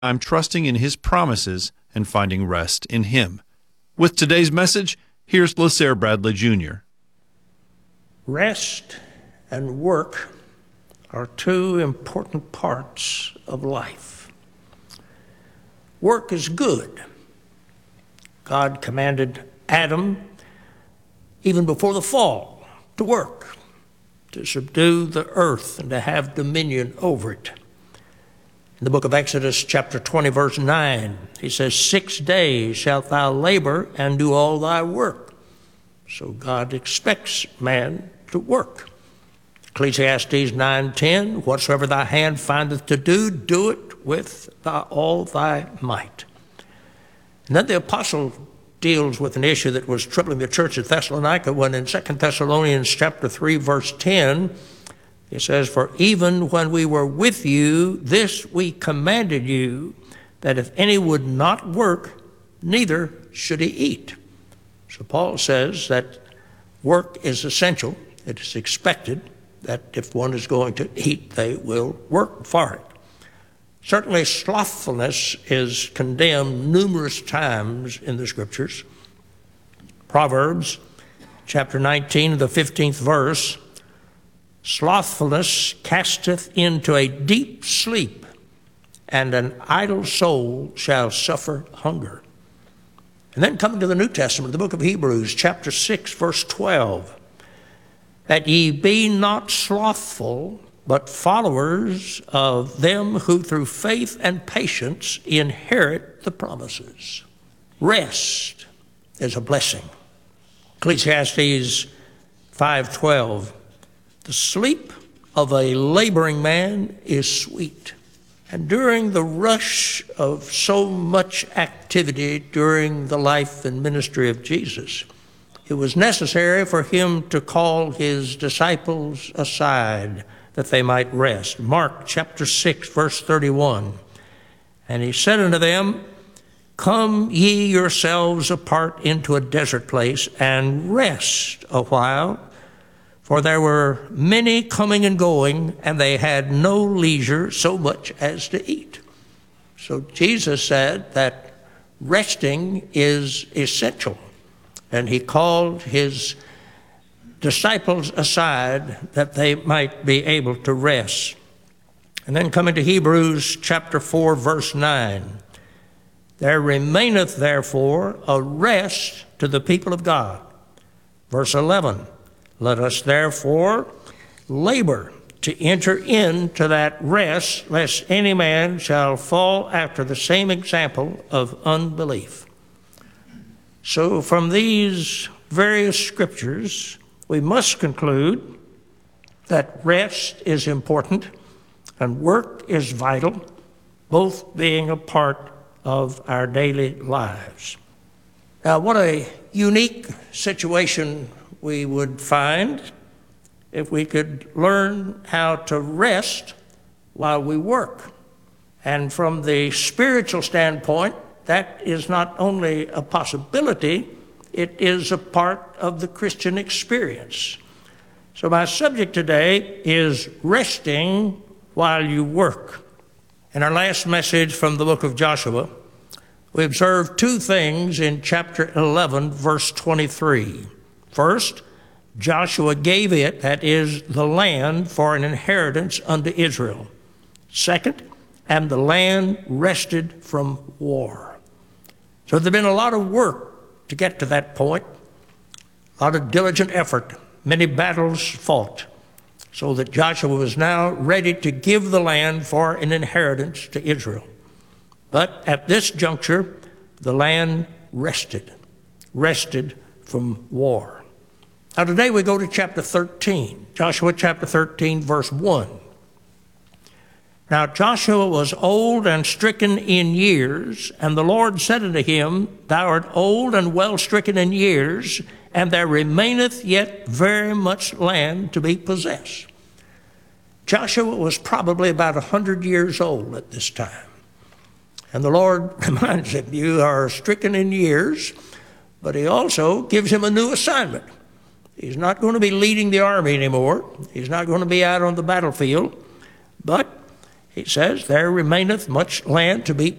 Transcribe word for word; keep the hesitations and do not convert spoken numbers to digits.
I'm trusting in His promises and finding rest in Him. With today's message, here's LaSare Bradley Junior Rest and work are two important parts of life. Work is good. God commanded Adam, even before the fall, to work, to subdue the earth and to have dominion over it. In the book of Exodus, chapter twenty, verse nine, he says, Six days shalt thou labor and do all thy work. So God expects man to work. Ecclesiastes nine ten, whatsoever thy hand findeth to do, do it with thy, all thy might. And then the apostle deals with an issue that was troubling the church at Thessalonica when in Second Thessalonians chapter three, verse ten, he says, For even when we were with you, this we commanded you, that if any would not work, neither should he eat. So Paul says that work is essential. It is expected that if one is going to eat, they will work for it. Certainly slothfulness is condemned numerous times in the Scriptures. Proverbs chapter nineteen, the fifteenth verse, Slothfulness casteth into a deep sleep, and an idle soul shall suffer hunger. And then coming to the New Testament, the book of Hebrews, chapter six, verse twelve, that ye be not slothful, but followers of them who through faith and patience inherit the promises. Rest is a blessing. Ecclesiastes five twelve, the sleep of a laboring man is sweet. And during the rush of so much activity during the life and ministry of Jesus, it was necessary for him to call his disciples aside that they might rest. Mark chapter six, verse thirty-one. And he said unto them, Come ye yourselves apart into a desert place and rest a while, for there were many coming and going, and they had no leisure so much as to eat. So Jesus said that resting is essential, and he called his disciples aside that they might be able to rest. And then coming to Hebrews chapter four, verse nine, there remaineth therefore a rest to the people of God. Verse eleven, let us therefore labor to enter into that rest, lest any man shall fall after the same example of unbelief. So from these various scriptures, we must conclude that rest is important and work is vital, both being a part of our daily lives. Now, what a unique situation we would find if we could learn how to rest while we work. And from the spiritual standpoint, that is not only a possibility, it is a part of the Christian experience. So my subject today is resting while you work. In our last message from the book of Joshua, we observed two things in chapter eleven, verse twenty-three. First, Joshua gave it, that is, the land, for an inheritance unto Israel. Second, and the land rested from war. So there'd been a lot of work to get to that point, a lot of diligent effort, many battles fought, so that Joshua was now ready to give the land for an inheritance to Israel. But at this juncture, the land rested, rested from war. Now today we go to chapter thirteen, Joshua chapter thirteen, verse one. Now Joshua was old and stricken in years, and the Lord said unto him, Thou art old and well stricken in years, and there remaineth yet very much land to be possessed. Joshua was probably about a hundred years old at this time. And the Lord reminds him, you are stricken in years, but he also gives him a new assignment. He's not going to be leading the army anymore. He's not going to be out on the battlefield, but he says, there remaineth much land to be